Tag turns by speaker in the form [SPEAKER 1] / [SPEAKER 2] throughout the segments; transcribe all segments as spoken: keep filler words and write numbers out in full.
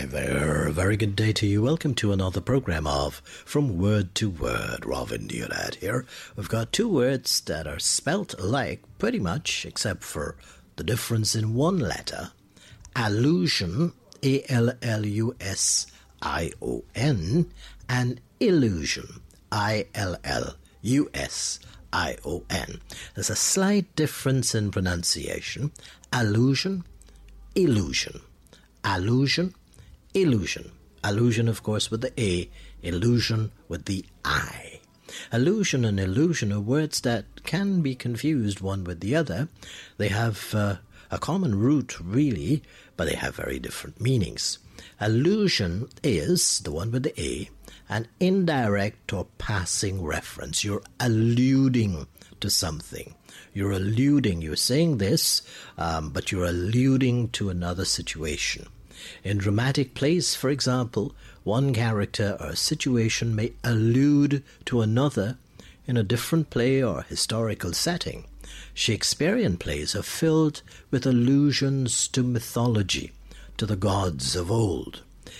[SPEAKER 1] there. Very good day to you. Welcome to another program of From Word to Word. Robin Deodat here. We've got two words that are spelt alike pretty much, except for the difference in one letter. Allusion, A L L U S I O N, and illusion, I L L U S I O N. There's a slight difference in pronunciation. Allusion, illusion. Allusion, illusion. Allusion, of course, with the A, illusion with the I. Allusion and illusion are words that can be confused one with the other. They have uh, a common root, really, but they have very different meanings. Allusion is, the one with the A, an indirect or passing reference. You're alluding to something. You're alluding, you're saying this, um, but you're alluding to another situation. In dramatic plays, for example, one character or situation may allude to another in a different play or historical setting. Shakespearean plays are filled with allusions to mythology, to the gods of old.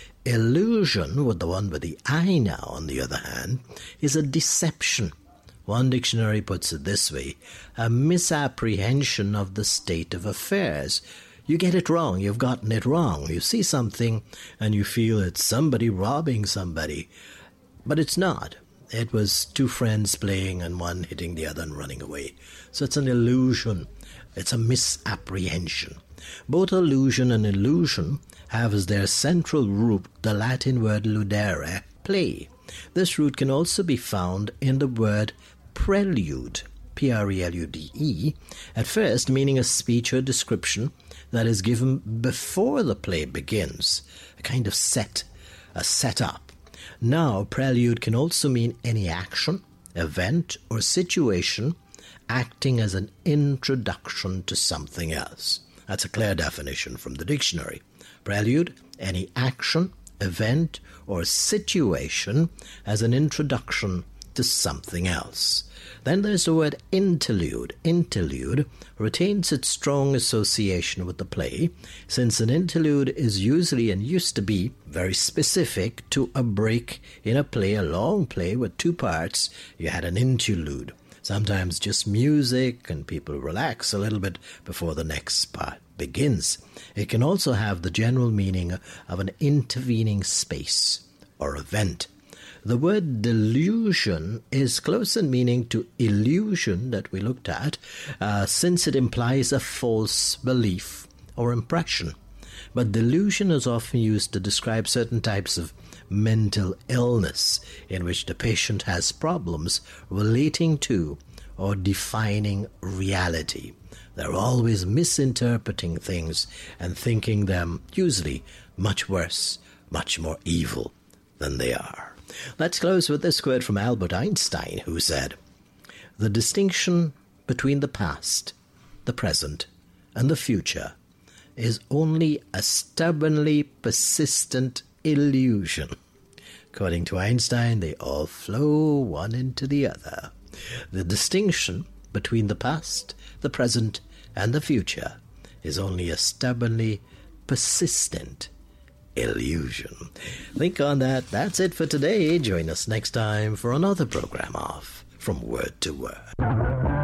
[SPEAKER 1] Illusion, with the one with the I now, on the other hand, is a deception. One dictionary puts it this way: a misapprehension of the state of affairs. You get it wrong, you've gotten it wrong. You see something and you feel it's somebody robbing somebody, but it's not. It was two friends playing and one hitting the other and running away. So it's an illusion. It's a misapprehension. Both allusion and illusion have as their central root the Latin word ludere, play. This root can also be found in the word prelude, P R E L U D E, at first meaning a speech or description that is given before the play begins, a kind of set, a setup. Now, prelude can also mean any action, event, or situation acting as an introduction to something else. That's a clear definition from the dictionary. Prelude, any action, event, or situation as an introduction to something else. Then there's the word interlude. Interlude retains its strong association with the play, since an interlude is usually and used to be very specific to a break in a play, a long play with two parts. You had an interlude. Sometimes just music and people relax a little bit before the next part begins. It can also have the general meaning of an intervening space or event. The word delusion is close in meaning to illusion that we looked at, uh, since it implies a false belief or impression. But delusion is often used to describe certain types of mental illness in which the patient has problems relating to or defining reality. They're always misinterpreting things and thinking them usually much worse, much more evil than they are. Let's close with this quote from Albert Einstein, who said, "The distinction between the past, the present, and the future is only a stubbornly persistent illusion." According to Einstein, they all flow one into the other. The distinction between the past, the present, and the future is only a stubbornly persistent illusion. Think on that. That's it for today. Join us next time for another program of From Word to Word.